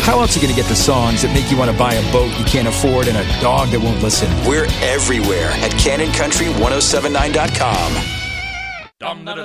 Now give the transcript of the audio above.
How else are you going to get the songs that make you want to buy a boat you can't afford and a dog that won't listen? We're everywhere at CannonCountry1079.com.